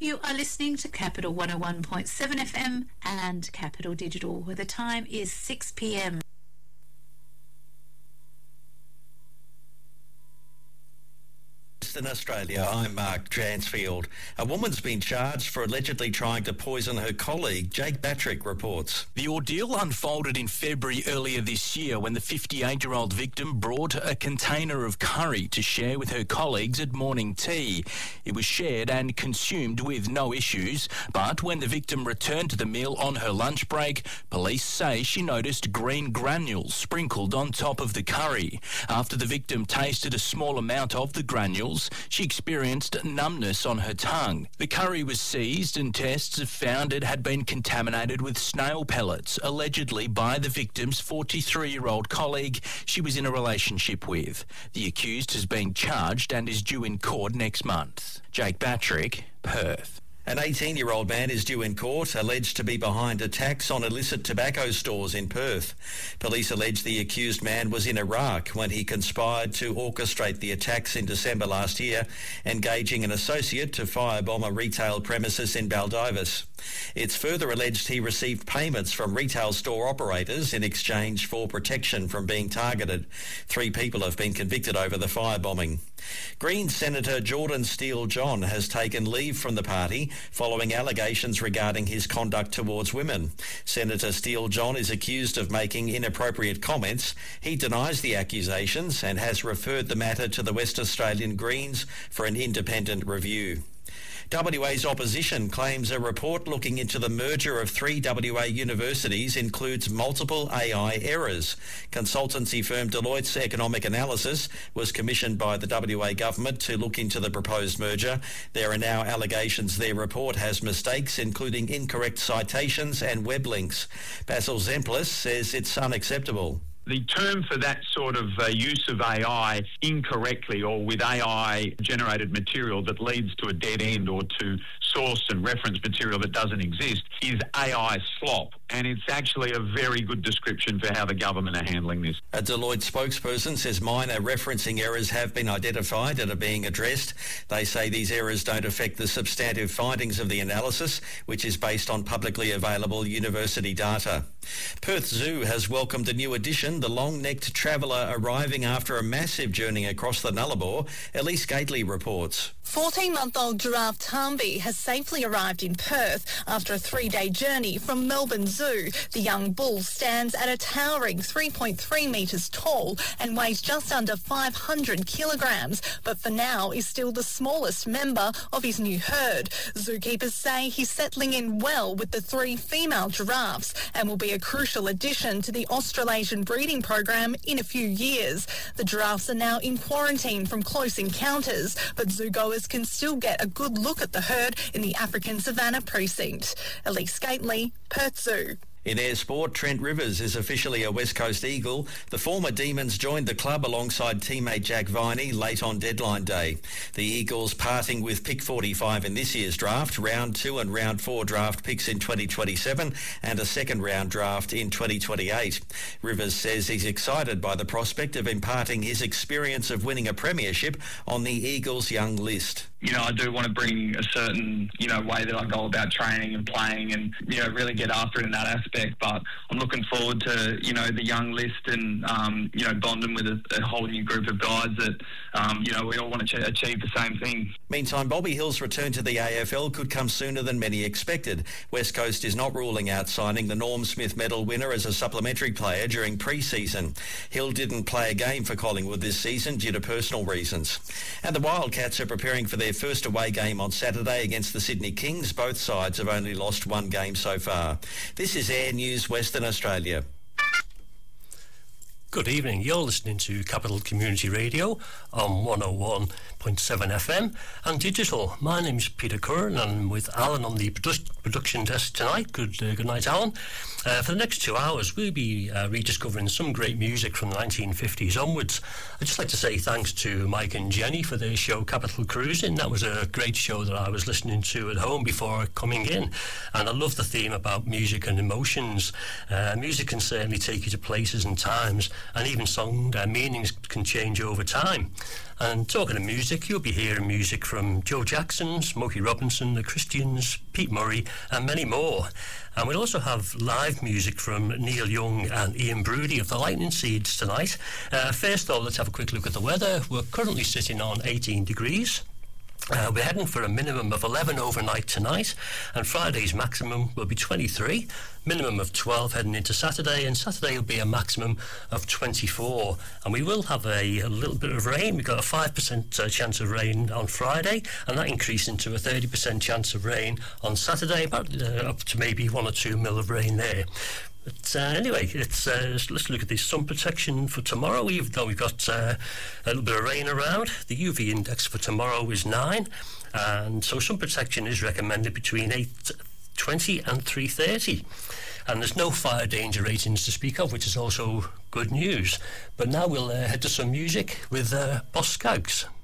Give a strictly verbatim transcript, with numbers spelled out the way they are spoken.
You are listening to Capital one oh one point seven F M and Capital Digital, where the time is six p m. In Australia, I'm Mark Transfield. A woman's been charged for allegedly trying to poison her colleague. Jake Batrick reports. The ordeal unfolded in February earlier this year when the fifty-eight-year-old victim brought a container of curry to share with her colleagues at morning tea. It was shared and consumed with no issues, but when the victim returned to the meal on her lunch break, police say she noticed green granules sprinkled on top of the curry. After the victim tasted a small amount of the granules, she experienced numbness on her tongue. The curry was seized and tests have found it had been contaminated with snail pellets, allegedly by the victim's forty-three-year-old colleague she was in a relationship with. The accused has been charged and is due in court next month. Jake Batrick, Perth. An eighteen-year-old man is due in court, alleged to be behind attacks on illicit tobacco stores in Perth. Police allege the accused man was in Iraq when he conspired to orchestrate the attacks in December last year, engaging an associate to firebomb a retail premises in Baldivis. It's further alleged he received payments from retail store operators in exchange for protection from being targeted. Three people have been convicted over the firebombing. Greens Senator Jordan Steele-John has taken leave from the party following allegations regarding his conduct towards women. Senator Steele-John is accused of making inappropriate comments. He denies the accusations and has referred the matter to the West Australian Greens for an independent review. W A's opposition claims a report looking into the merger of three W A universities includes multiple A I errors. Consultancy firm Deloitte's economic analysis was commissioned by the W A government to look into the proposed merger. There are now allegations their report has mistakes, including incorrect citations and web links. Basil Zemplis says it's unacceptable. The term for that sort of uh, use of A I incorrectly or with A I-generated material that leads to a dead end or to source and reference material that doesn't exist is A I slop. And it's actually a very good description for how the government are handling this. A Deloitte spokesperson says minor referencing errors have been identified and are being addressed. They say these errors don't affect the substantive findings of the analysis, which is based on publicly available university data. Perth Zoo has welcomed a new addition, the long-necked traveller arriving after a massive journey across the Nullarbor. Elise Gately reports. fourteen-month-old giraffe Tambi has safely arrived in Perth after a three-day journey from Melbourne Zoo. The young bull stands at a towering three point three metres tall and weighs just under five hundred kilograms, but for now is still the smallest member of his new herd. Zookeepers say he's settling in well with the three female giraffes and will be a crucial addition to the Australasian breeding program in a few years. The giraffes are now in quarantine from close encounters, but zoogoers can still get a good look at the herd in the African Savannah precinct. Elise Gately, Perth Zoo. In air sport, Trent Rivers is officially a West Coast Eagle. The former Demons joined the club alongside teammate Jack Viney late on deadline day. The Eagles parting with pick forty-five in this year's draft, round two and round four draft picks in twenty twenty-seven and a second round draft in twenty twenty-eight. Rivers says he's excited by the prospect of imparting his experience of winning a premiership on the Eagles' young list. You know, I do want to bring a certain, you know, way that I go about training and playing and, you know, really get after it in that aspect. But I'm looking forward to, you know, the young list and, um, you know, bonding with a, a whole new group of guys that, um, you know, we all want to ch- achieve the same thing. Meantime, Bobby Hill's return to the A F L could come sooner than many expected. West Coast is not ruling out signing the Norm Smith Medal winner as a supplementary player during pre-season. Hill didn't play a game for Collingwood this season due to personal reasons. And the Wildcats are preparing for their first away game on Saturday against the Sydney Kings. Both sides have only lost one game so far. This is Air News Western Australia. Good evening. You're listening to Capital Community Radio on one oh one point seven F M and digital. My name's Peter Curran and I'm with Alan on the produ- production desk tonight. Good uh, good night, Alan. Uh, for the next two hours, we'll be uh, rediscovering some great music from the nineteen fifties onwards. I'd just like to say thanks to Mike and Jenny for their show Capital Cruising. That was a great show that I was listening to at home before coming in. And I love the theme about music and emotions. Uh, music can certainly take you to places and times and even song uh, meanings can change over time. And talking of music, you'll be hearing music from Joe Jackson, Smokey Robinson, The Christians, Pete Murray, and many more. And we'll also have live music from Neil Young and Ian Broody of the Lightning Seeds tonight. Uh, first though, let's have a quick look at the weather. We're currently sitting on eighteen degrees. Uh, we're heading for a minimum of eleven overnight tonight, and Friday's maximum will be twenty-three, minimum of twelve heading into Saturday, and Saturday will be a maximum of twenty-four. And we will have a, a little bit of rain. We've got a five percent uh, chance of rain on Friday, and that increasing to a thirty percent chance of rain on Saturday, about uh, up to maybe one or two mil of rain there. But uh, anyway, it's, uh, let's look at the sun protection for tomorrow. Even though we've got uh, a little bit of rain around, the U V index for tomorrow is nine, and so sun protection is recommended between eight twenty and three thirty. And there's no fire danger ratings to speak of, which is also good news. But now we'll uh, head to some music with uh, Boss Skaggs.